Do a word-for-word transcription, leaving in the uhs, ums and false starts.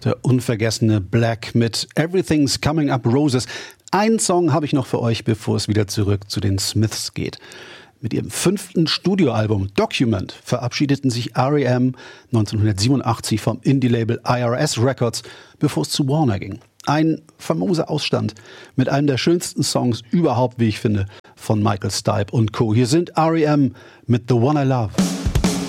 Der unvergessene Black mit Everything's Coming Up Roses. Einen Song habe ich noch für euch, bevor es wieder zurück zu den Smiths geht. Mit ihrem fünften Studioalbum Document verabschiedeten sich R E M neunzehnhundertsiebenundachtzig vom Indie-Label I R S Records, bevor es zu Warner ging. Ein famoser Ausstand mit einem der schönsten Songs überhaupt, wie ich finde, von Michael Stipe und Co. Hier sind R E M mit The One I Love.